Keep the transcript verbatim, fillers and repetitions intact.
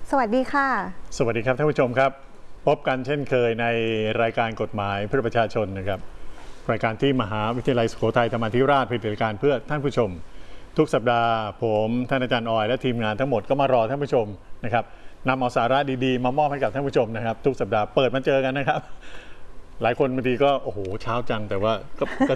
สวัสดีค่ะสวัสดีครับท่านผู้ชมครับพบกันเช่นเคยในรายการกฎหมายเพื่อประชาชนนะครับรายการที่มหาวิทยาลัยสุโขทัยธรรมาธิราชผลิตรายการเพื่อท่านผู้ชมทุกสัปดาห์ผมท่านอาจารย์ออยและทีมงานทั้งหมดก็มารอท่านผู้ชมนะครับนำเอาสาระดีๆมามอบให้กับท่านผู้ชมนะครับทุกสัปดาห์เปิดมาเจอกันนะครับหลายคนบางทีก็โอ้โหเช้าจังแต่ว่าก็